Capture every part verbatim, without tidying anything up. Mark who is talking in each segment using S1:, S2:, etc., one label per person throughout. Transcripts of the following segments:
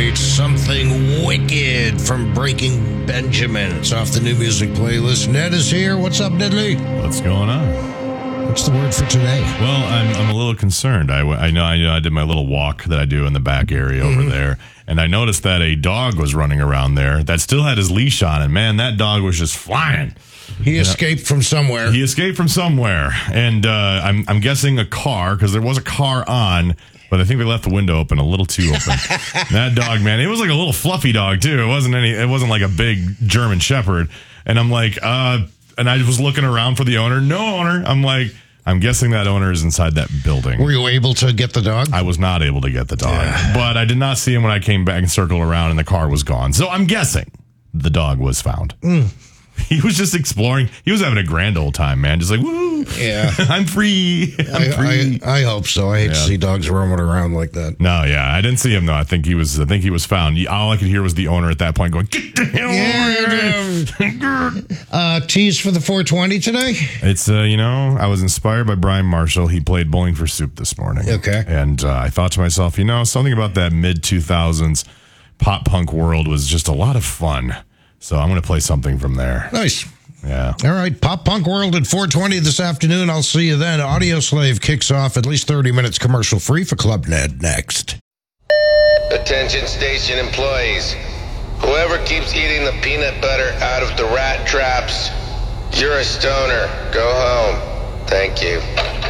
S1: Wait, Something Wicked from Breaking Benjamin. It's off the new music playlist. Ned is here. What's up, Nedley?
S2: What's going on?
S1: What's the word for today?
S2: Well, I'm I'm a little concerned. I, I know I know I did my little walk that I do in the back area over mm-hmm. there, and I noticed that a dog was running around there that still had his leash on, and man, that dog was just flying.
S1: He you escaped know, from somewhere.
S2: He escaped from somewhere, and uh, I'm I'm guessing a car, because there was a car on. But I think they left the window open a little too open. That dog, man, it was like a little fluffy dog too. It wasn't any. It wasn't like a big German Shepherd. And I'm like, uh, and I was looking around for the owner. No owner. I'm like, I'm guessing that owner is inside that building.
S1: Were you able to get the dog?
S2: I was not able to get the dog,
S1: yeah. But
S2: I did not see him when I came back and circled around, and the car was gone. So I'm guessing the dog was found.
S1: Mm.
S2: He was just exploring. He was having a grand old time, man. Just like, woo,
S1: yeah,
S2: I'm free. I'm
S1: I,
S2: free.
S1: I, I hope so. I hate yeah. to see dogs roaming around like that.
S2: No, yeah, I didn't see him though. I think he was. I think he was found. All I could hear was the owner at that point going, "Get the hell
S1: yeah, over here!" uh, tease for the four twenty today.
S2: It's uh, you know, I was inspired by Brian Marshall. He played Bowling for Soup this morning.
S1: Okay,
S2: and uh, I thought to myself, you know, something about that mid two thousands pop punk world was just a lot of fun. So I'm going to play something from there.
S1: Nice.
S2: Yeah.
S1: All right. Pop Punk World at four twenty this afternoon. I'll see you then. Audio Slave kicks off at least thirty minutes commercial free for Club Ned next.
S3: Attention station employees. Whoever keeps eating the peanut butter out of the rat traps, you're a stoner. Go home. Thank you.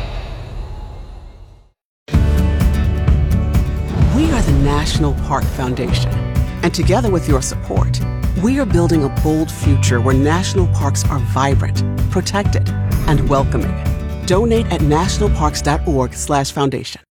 S4: We are the National Park Foundation. And together with your support, we are building a bold future where national parks are vibrant, protected, and welcoming. Donate at nationalparks dot org slash foundation.